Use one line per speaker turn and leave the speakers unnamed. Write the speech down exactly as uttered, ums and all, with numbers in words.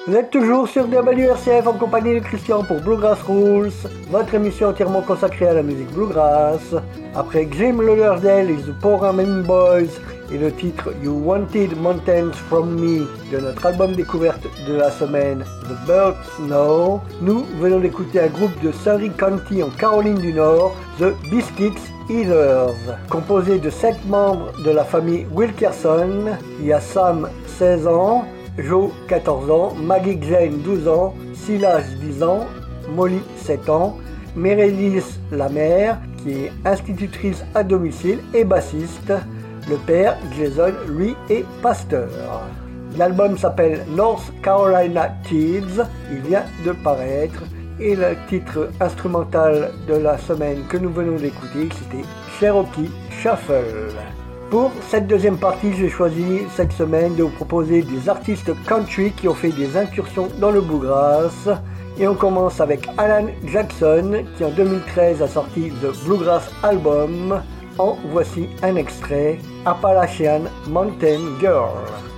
Vous êtes toujours sur W R C F en compagnie de Christian pour Bluegrass Rules, votre émission entièrement consacrée à la musique bluegrass. Après Jim Lauderdale et The Programming Boys et le titre You Wanted Mountains From Me de notre album découverte de la semaine The Bird Snow, nous venons d'écouter un groupe de Surrey County en Caroline du Nord, The Biscuits Eaters, composé de sept membres de la famille Wilkerson. Il y a Sam, seize ans, Joe, quatorze ans, Maggie Jane, douze ans, Silas, dix ans, Molly, sept ans, Meredith, la mère, qui est institutrice à domicile et bassiste. Le père, Jason, lui, est pasteur. L'album s'appelle North Carolina Kids, il vient de paraître, et le titre instrumental de la semaine que nous venons d'écouter, c'était Cherokee Shuffle. Pour cette deuxième partie, j'ai choisi cette semaine de vous proposer des artistes country qui ont fait des incursions dans le bluegrass. Et on commence avec Alan Jackson qui en deux mille treize a sorti The Bluegrass Album. En voici un extrait, Appalachian Mountain Girl.